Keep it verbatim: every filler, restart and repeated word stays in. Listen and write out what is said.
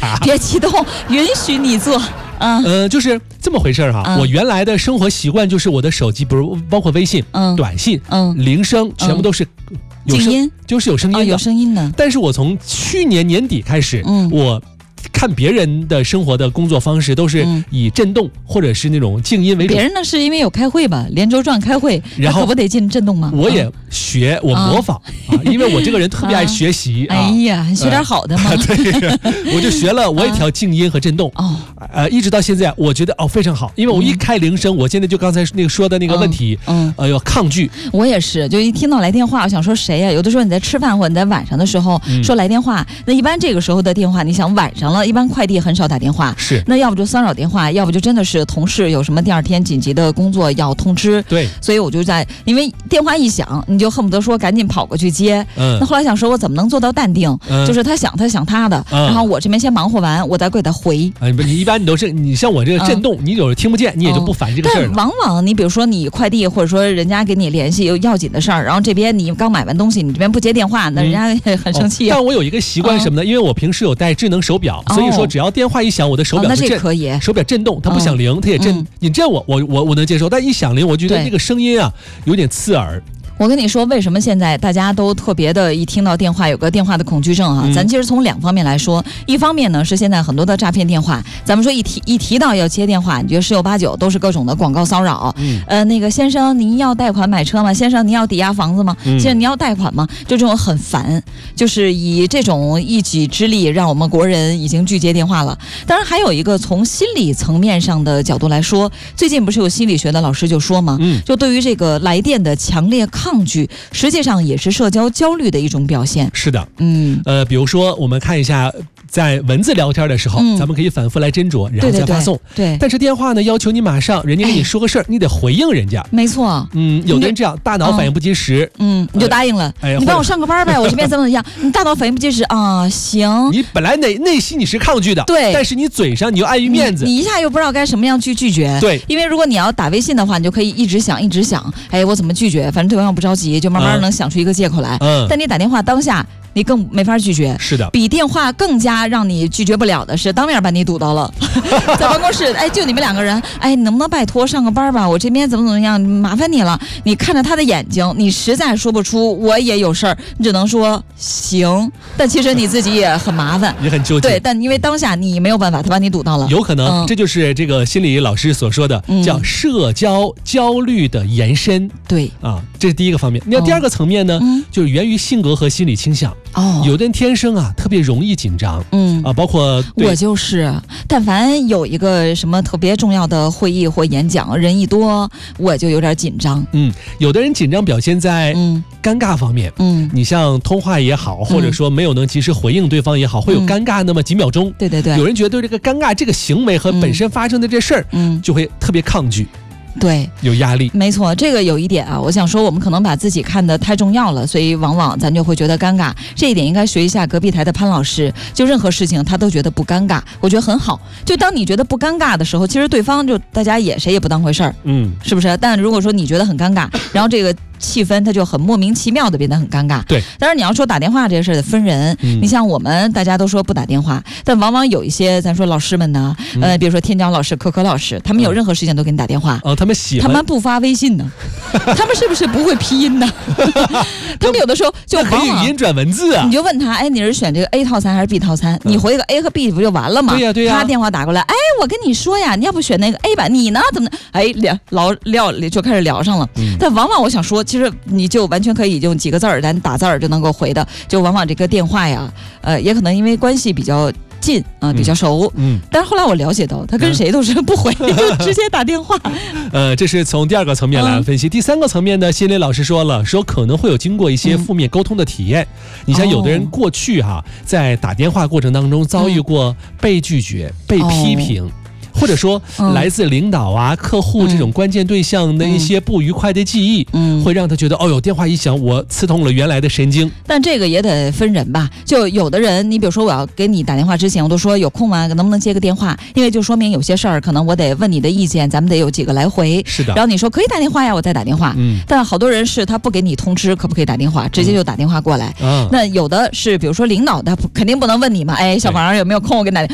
卡。 别激动，允许你做。嗯呃，就是这么回事哈、嗯。我原来的生活习惯就是我的手机，比如包括微信、嗯、短信、嗯、铃声，全部都是有静音， 就是有声音的、 哦，有声音的。 但是我从去年年底开始，嗯，我看别人的生活的工作方式都是以震动或者是那种静音为主。 别人呢是因为有开会吧，连轴转开会，然后可不得进震动吗？ 我也学，我模仿、啊、因为我这个人特别爱学习。 啊啊、哎呀，学点好的嘛。 呃、对，我就学了，我也调静音和震动。哦、啊，呃，一直到现在，我觉得哦非常好，因为我一开铃声，嗯、我现在就刚才那个说的那个问题，嗯，呃，要抗拒。 我也是，就一听到来电话，我想说谁呀、啊？有的时候你在吃饭或者你在晚上的时候、嗯、说来电话，那一般这个时候的电话，你想晚上了。一般快递很少打电话， 是那要不就骚扰电话，要不就真的是同事有什么第二天紧急的工作要通知， 对， 所以我就在，因为电话一响，你就恨不得说赶紧跑过去接。嗯，那后来想说，我怎么能做到淡定？嗯、就是他想他想他的、嗯，然后我这边先忙活完，我再给他回。 啊，不，你一般你都是你像我这个震动，嗯、你有时听不见，你也就不烦这个事儿了。 但往往你比如说你快递或者说人家给你联系有要紧的事儿，然后这边你刚买完东西，你这边不接电话，那人家很生气、啊嗯哦。但我有一个习惯什么呢？嗯、因为我平时有戴智能手表，所以说只要电话一响，我的手表就震， 哦、那这可以， 手表震动，它不响铃，它也震。嗯、你震我，我我我能接受，但一响铃，我觉得那个声音啊有点刺耳。 我跟你说，为什么现在大家都特别的，一听到电话有个电话的恐惧症啊？嗯、咱其实从两方面来说，一方面呢是现在很多的诈骗电话，咱们说一提一提到要接电话，你觉得十有八九都是各种的广告骚扰。嗯，呃，那个先生您要贷款买车吗？先生您要抵押房子吗？嗯、先生您要贷款吗？就这种很烦，就是以这种一己之力让我们国人已经拒接电话了。当然还有一个从心理层面上的角度来说，最近不是有心理学的老师就说嘛，嗯，就对于这个来电的强烈抗拒，实际上也是社交焦虑的一种表现。 是的，嗯，呃，比如说我们看一下，在文字聊天的时候，嗯、咱们可以反复来斟酌，然后再发送。 对， 对， 对。 但是电话呢，要求你马上，人家跟你说个事儿，哎、你得回应人家。 没错。 嗯，有的人这样，大脑反应不及时， 嗯，你就答应了。哎，你帮我上个班呗，我这边怎么怎么样？你大脑反应不及时啊，行。 你本来内内心你是抗拒的， 对， 但是你嘴上你又碍于面子， 你一下又不知道该什么样去拒绝。 对， 因为如果你要打微信的话，你就可以一直想，一直想，哎，我怎么拒绝？反正对方不着急，就慢慢能想出一个借口来。嗯，但你打电话当下，你更没法拒绝。 是的， 比电话更加让你拒绝不了的是当面把你堵到了，在办公室，哎，就你们两个人，哎，你能不能拜托上个班吧？我这边怎么怎么样，麻烦你了。你看着他的眼睛，你实在说不出我也有事儿，你只能说行。但其实你自己也很麻烦， 也很纠结。 对，但因为当下你没有办法，他把你堵到了。 有可能、嗯、这就是这个心理老师所说的、嗯、叫社交焦虑的延伸。 对啊，这是第一个方面。那第二个层面呢，嗯、就是源于性格和心理倾向。哦，有的人天生啊特别容易紧张，嗯啊，包括我就是，但凡有一个什么特别重要的会议或演讲，人一多，我就有点紧张。 嗯，有的人紧张表现在嗯尴尬方面，嗯，你像通话也好，或者说没有能及时回应对方也好，嗯、会有尴尬那么几秒钟。 对对对， 有人觉得对这个尴尬这个行为和本身发生的这事儿，嗯，就会特别抗拒。 对， 有压力， 没错，这个有一点啊，我想说，我们可能把自己看得太重要了，所以往往咱就会觉得尴尬。这一点应该学一下隔壁台的潘老师，就任何事情他都觉得不尴尬，我觉得很好。就当你觉得不尴尬的时候，其实对方就大家也谁也不当回事儿，嗯，是不是？但如果说你觉得很尴尬，然后这个气氛它就很莫名其妙的变得很尴尬。 对， 当然你要说打电话这个事儿得分人，嗯、你像我们大家都说不打电话，但往往有一些咱说老师们呢，嗯、呃，比如说天骄老师、可可老师，他们有任何事情都给你打电话。 哦，他们喜欢， 他们不发微信呢，他们是不是不会拼音呢？他们有的时候就可以语音转文字啊。 你就问他，哎，你是选这个 A 套餐还是 B 套餐？嗯、你回个 A 和 B 不就完了吗？ 对呀、啊、对呀、啊。 他电话打过来，哎，我跟你说呀，你要不选那个 A 吧？你呢？怎么？哎，聊聊聊就开始聊上了。嗯、但往往我想说，其实你就完全可以用几个字儿，咱打字儿就能够回的。就往往这个电话呀，呃，也可能因为关系比较近啊、呃，比较熟。嗯。但是后来我了解到，他跟谁都是不回，嗯、就直接打电话。 呃，这是从第二个层面来分析。嗯、第三个层面呢，心理老师说了，说可能会有经过一些负面沟通的体验。嗯、你像有的人过去哈、啊，在打电话过程当中遭遇过被拒绝、嗯、被批评。哦，或者说来自领导啊、嗯、客户这种关键对象的一些不愉快的记忆，嗯，会让他觉得哦哟，电话一响，我刺痛了原来的神经。 但这个也得分人吧，就有的人，你比如说我要给你打电话之前，我都说有空吗？能不能接个电话？因为就说明有些事儿可能我得问你的意见，咱们得有几个来回。 是的。 然后你说可以打电话呀，我再打电话。嗯。但好多人是他不给你通知可不可以打电话，直接就打电话过来。嗯。那有的是比如说领导他肯定不能问你嘛，哎，小王有没有空我给你打电话。